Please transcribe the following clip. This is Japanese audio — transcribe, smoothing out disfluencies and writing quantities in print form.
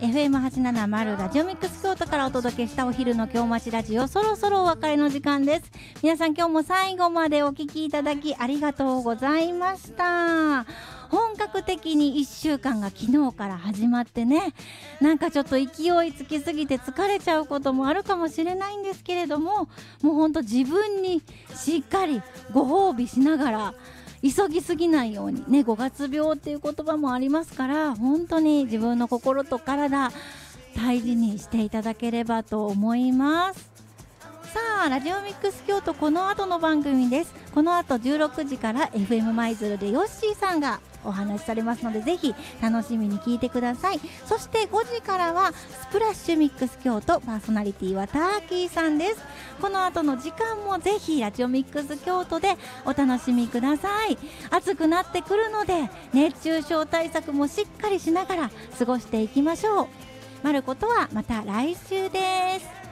FM870 ラジオミックス京都からお届けしたお昼の京町ラジオ、そろそろお別れの時間です。皆さん今日も最後までお聞きいただきありがとうございました。本格的に1週間が昨日から始まってね、なんかちょっと勢いつきすぎて疲れちゃうこともあるかもしれないんですけれども、もうほんと自分にしっかりご褒美しながら、急ぎすぎないようにね、5月病っていう言葉もありますから、本当に自分の心と体大事にしていただければと思います。さあ、ラジオミックス京都、この後の番組です。この後16時から FM 舞鶴でヨッシーさんがお話しされますので、ぜひ楽しみに聞いてください。そして5時からはスプラッシュミックス京都、パーソナリティはターキーさんです。この後の時間もぜひラジオミックス京都でお楽しみください。暑くなってくるので熱中症対策もしっかりしながら過ごしていきましょう。まることはまた来週です。